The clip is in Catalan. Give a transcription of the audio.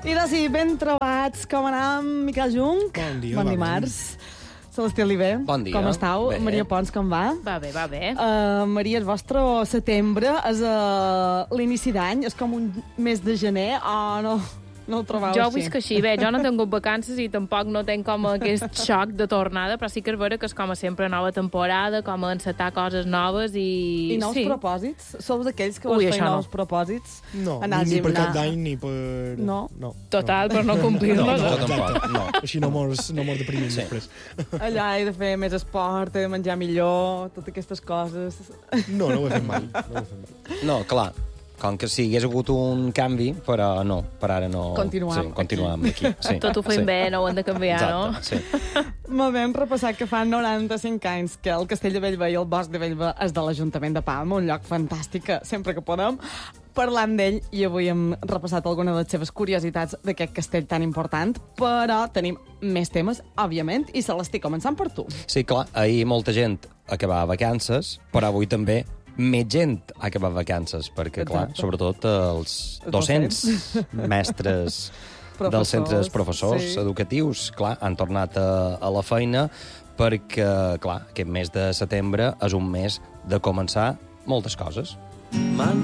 Idò, sí, ben trobats. Com anam, Miquel Junc? Bon dia, Bon va dimarts. Celestí Oliver. Bon dia. Com estàu? Bé. Maria Pons, com va? Va bé, va bé. Maria, el vostre setembre és l'inici d'any, és com un mes de gener, o no ho trobeu Jo així? visc així, bé, jo no he tingut vacances i tampoc no tenc com aquest xoc de tornada, però sí que és vera que és com a sempre nova temporada, com a encetar coses noves i... I nous sí. propòsits? Sou d'aquells que vos Ui, feien això no. nous propòsits? No, Anar al ni per gimnàs. cap d'any ni per... No? Total, per no complir-los. No, Jo exacte. tampoc, no. Així no mors deprimint després. Allà he de fer més esport, he de menjar millor, totes aquestes coses. No ho he fet mai. No ho he fet mai. No, clar, com que sí, hagués hagut un canvi, però no, per ara no... Continuam Sí, continuam aquí. Sí. Tot ho fem bé, no ho hem de canviar, no? Exacte, sí. Molt bé, hem repassat que fa 95 anys que el Castell de Bellver i el Bosc de Bellver és de l'Ajuntament de Palma, un lloc fantàstic que sempre que podem parlant d'ell, i avui hem repassat alguna de les seves curiositats d'aquest castell tan important, però tenim més temes, òbviament, i Celestí, començant per tu. Sí, clar, ahir molta gent acabava vacances, però avui també més gent ha acabat vacances, perquè, clar, Exacte. sobretot els docents, mestres dels centres, professors sí. educatius, clar, han tornat a la feina perquè, clar, aquest mes de setembre és un mes de començar moltes coses.